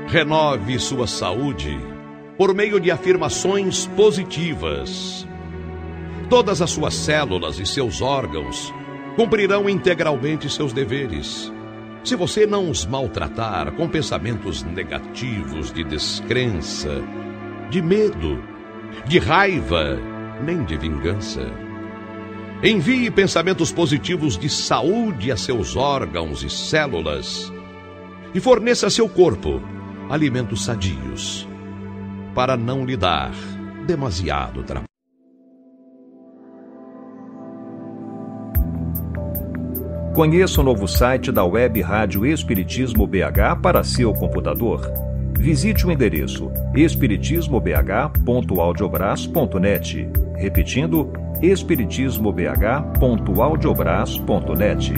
Renove sua saúde por meio de afirmações positivas. Todas as suas células e seus órgãos cumprirão integralmente seus deveres, se você não os maltratar com pensamentos negativos de descrença, de medo, de raiva, nem de vingança. Envie pensamentos positivos de saúde a seus órgãos e células e forneça a seu corpo alimentos sadios, para não lhe dar demasiado trabalho. Conheça o novo site da Web Rádio Espiritismo BH para seu computador. Visite o endereço espiritismobh.audiobras.net. Repetindo, espiritismobh.audiobras.net.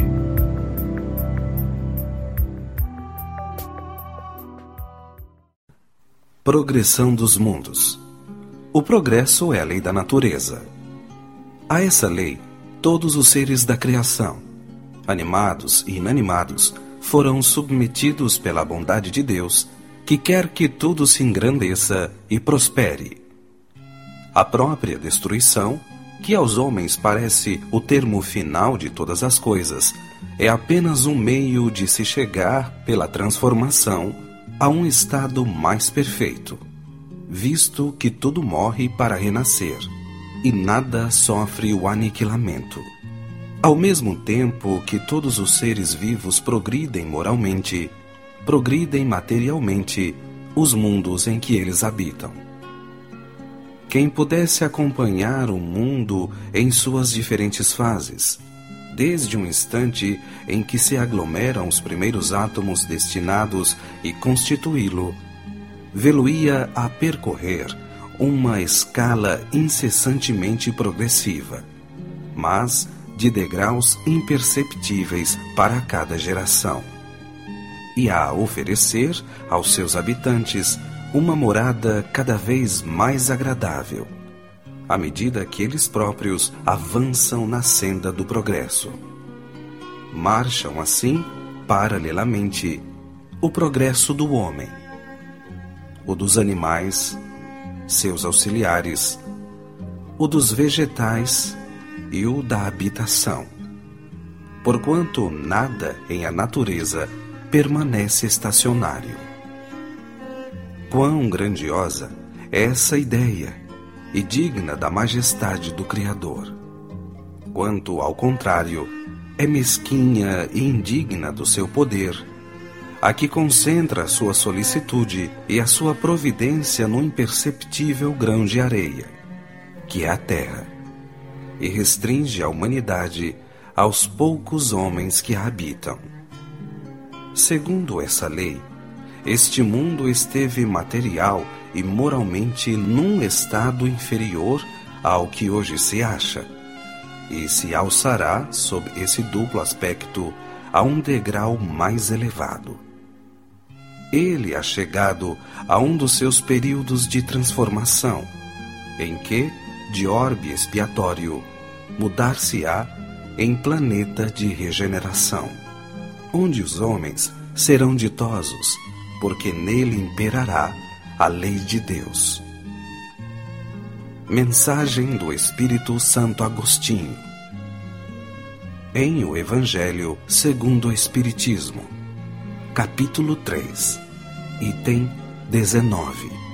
Progressão dos mundos. O progresso é a lei da natureza. A essa lei, todos os seres da criação, animados e inanimados, foram submetidos pela bondade de Deus, que quer que tudo se engrandeça e prospere. A própria destruição, que aos homens parece o termo final de todas as coisas, é apenas um meio de se chegar, pela transformação, a um estado mais perfeito, visto que tudo morre para renascer, e nada sofre o aniquilamento. Ao mesmo tempo que todos os seres vivos progridem moralmente, progridem materialmente os mundos em que eles habitam. Quem pudesse acompanhar o mundo em suas diferentes fases, desde um instante em que se aglomeram os primeiros átomos destinados a constituí-lo, vê-lo-ia a percorrer uma escala incessantemente progressiva, mas de degraus imperceptíveis para cada geração, e a oferecer aos seus habitantes uma morada cada vez mais agradável, à medida que eles próprios avançam na senda do progresso. Marcham assim, paralelamente, o progresso do homem, o dos animais, seus auxiliares, o dos vegetais e o da habitação, porquanto nada em a natureza permanece estacionário. Quão grandiosa é essa ideia e digna da majestade do Criador! Quanto, ao contrário, é mesquinha e indigna do seu poder, a que concentra a sua solicitude e a sua providência no imperceptível grão de areia, que é a terra, e restringe a humanidade aos poucos homens que a habitam. Segundo essa lei, este mundo esteve material e moralmente num estado inferior ao que hoje se acha, e se alçará sob esse duplo aspecto a um degrau mais elevado. Ele é chegado a um dos seus períodos de transformação, em que, de orbe expiatório, mudar-se-á em planeta de regeneração, onde os homens serão ditosos, porque nele imperará a lei de Deus. Mensagem do Espírito Santo Agostinho, em O Evangelho segundo o Espiritismo, capítulo 3, item 19.